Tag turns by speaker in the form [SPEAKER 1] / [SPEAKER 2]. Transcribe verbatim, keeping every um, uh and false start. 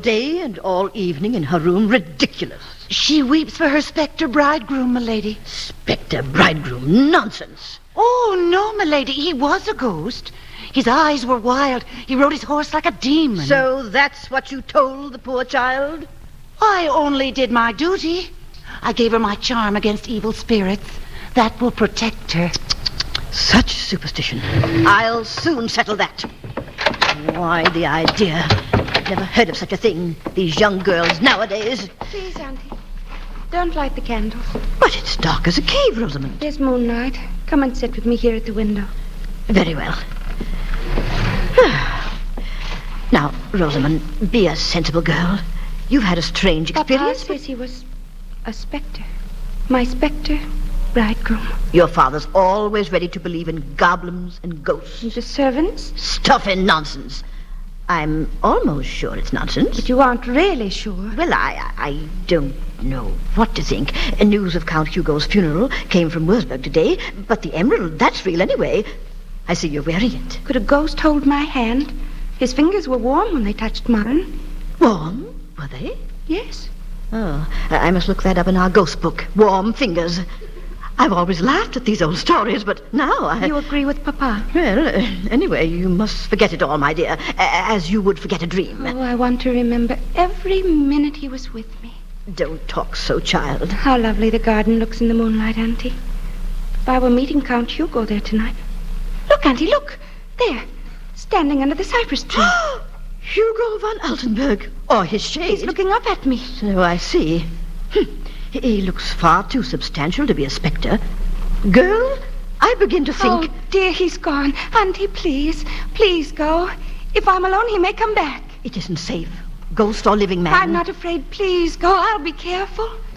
[SPEAKER 1] day and all evening in her room. Ridiculous.
[SPEAKER 2] She weeps for her spectre bridegroom, milady.
[SPEAKER 1] Spectre bridegroom? Nonsense.
[SPEAKER 2] Oh, no, milady. He was a ghost. His eyes were wild. He rode his horse like a demon.
[SPEAKER 1] So that's what you told the poor child?
[SPEAKER 2] I only did my duty. I gave her my charm against evil spirits. That will protect her.
[SPEAKER 1] Such superstition. I'll soon settle that. Why, the idea. I've never heard of such a thing. These young girls nowadays.
[SPEAKER 3] Please, Auntie, don't light the candles.
[SPEAKER 1] But it's dark as a cave, Rosamond.
[SPEAKER 3] There's moonlight. Come and sit with me here at the window.
[SPEAKER 1] Very well. Now, Rosamond, be a sensible girl. You've had a strange experience.
[SPEAKER 3] Papa says he was a spectre. My spectre bridegroom.
[SPEAKER 1] Your father's always ready to believe in goblins and ghosts.
[SPEAKER 3] And the servants?
[SPEAKER 1] Stuff and nonsense. I'm almost sure it's nonsense.
[SPEAKER 3] But you aren't really sure.
[SPEAKER 1] Well, I I don't know what to think. News of Count Hugo's funeral came from Wurzburg today, but the emerald, that's real anyway. I see you're wearing it.
[SPEAKER 3] Could a ghost hold my hand? His fingers were warm when they touched mine.
[SPEAKER 1] Warm? Were they?
[SPEAKER 3] Yes.
[SPEAKER 1] Oh, I must look that up in our ghost book. Warm fingers. I've always laughed at these old stories, but now I...
[SPEAKER 3] You agree with Papa?
[SPEAKER 1] Well, uh, anyway, you must forget it all, my dear, as you would forget a dream.
[SPEAKER 3] Oh, I want to remember every minute he was with me.
[SPEAKER 1] Don't talk so, child.
[SPEAKER 3] How lovely the garden looks in the moonlight, Auntie. If I were meeting Count Hugo there tonight. Look, Auntie, look. There, standing under the cypress tree.
[SPEAKER 1] Hugo von Altenburg, or his shade.
[SPEAKER 3] He's looking up at me.
[SPEAKER 1] So I see. Hm. He looks far too substantial to be a spectre. Girl, I begin to think...
[SPEAKER 3] Oh, dear, he's gone. Auntie, please, please go. If I'm alone, he may come back.
[SPEAKER 1] It isn't safe. Ghost or living man.
[SPEAKER 3] I'm not afraid. Please go. I'll be careful.